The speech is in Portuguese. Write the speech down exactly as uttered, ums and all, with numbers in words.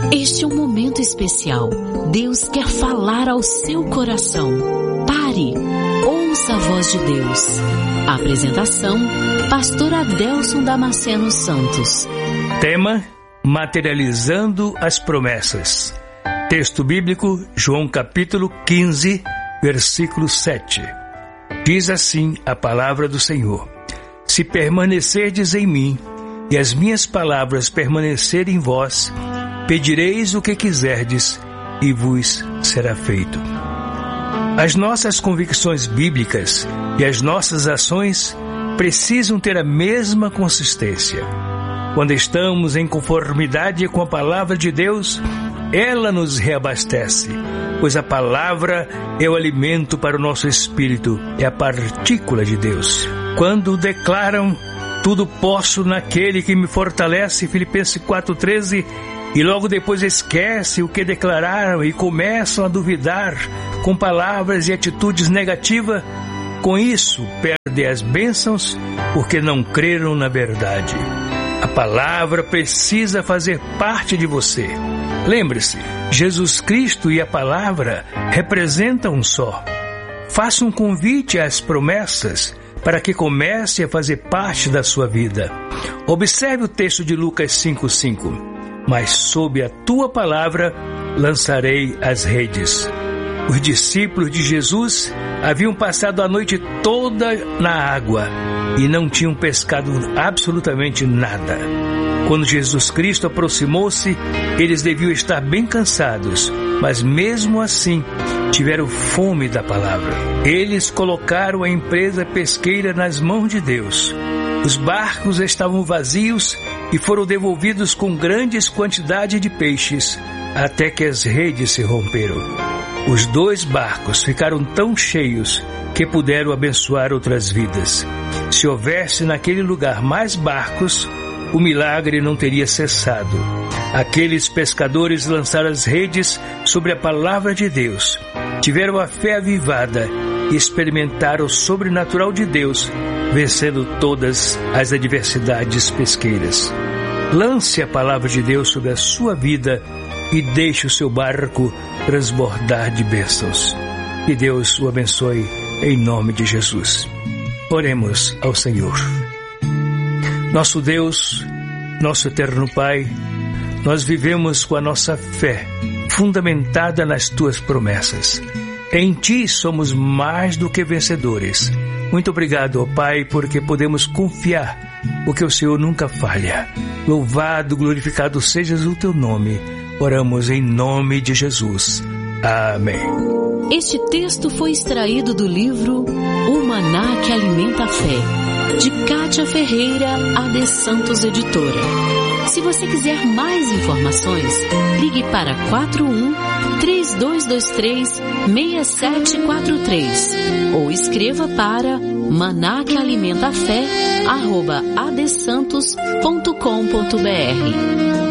Este é um momento especial. Deus quer falar ao seu coração. Pare, ouça a voz de Deus. A apresentação, pastor Adelson Damasceno Santos. Tema: materializando as promessas. Texto bíblico, João capítulo quinze, versículo sete. Diz assim a palavra do Senhor: se permanecerdes em mim, e as minhas palavras permanecerem em vós, pedireis o que quiserdes, e vos será feito. As nossas convicções bíblicas e as nossas ações precisam ter a mesma consistência. Quando estamos em conformidade com a palavra de Deus, ela nos reabastece, pois a palavra é o alimento para o nosso espírito, é a partícula de Deus. Quando declaram: tudo posso naquele que me fortalece, Filipenses quatro, treze, e logo depois esquece o que declararam e começam a duvidar com palavras e atitudes negativas, com isso perdem as bênçãos porque não creram na verdade. A palavra precisa fazer parte de você. Lembre-se, Jesus Cristo e a palavra representam um só. Faça um convite às promessas para que comece a fazer parte da sua vida. Observe o texto de Lucas cinco, cinco. Mas sob a tua palavra lançarei as redes. Os discípulos de Jesus haviam passado a noite toda na água e não tinham pescado absolutamente nada. Quando Jesus Cristo aproximou-se, eles deviam estar bem cansados, mas mesmo assim tiveram fome da palavra. Eles colocaram a empresa pesqueira nas mãos de Deus. Os barcos estavam vazios e foram devolvidos com grandes quantidades de peixes, até que as redes se romperam. Os dois barcos ficaram tão cheios que puderam abençoar outras vidas. Se houvesse naquele lugar mais barcos, o milagre não teria cessado. Aqueles pescadores lançaram as redes sobre a palavra de Deus, tiveram a fé avivada e experimentaram o sobrenatural de Deus, vencendo todas as adversidades pesqueiras. Lance a palavra de Deus sobre a sua vida e deixe o seu barco transbordar de bênçãos. Que Deus o abençoe em nome de Jesus. Oremos ao Senhor. Nosso Deus, nosso eterno Pai, nós vivemos com a nossa fé fundamentada nas tuas promessas. Em ti somos mais do que vencedores. Muito obrigado, ó Pai, porque podemos confiar, porque o Senhor nunca falha. Louvado, glorificado sejas o teu nome. Oramos em nome de Jesus. Amém. Este texto foi extraído do livro O Maná que Alimenta a Fé, de Kátia Ferreira, A D Santos Editora. Se você quiser mais informações, ligue para quatro um, três dois dois três, seis sete quatro três ou escreva para maná que alimenta a fé arroba adsantos ponto com ponto br.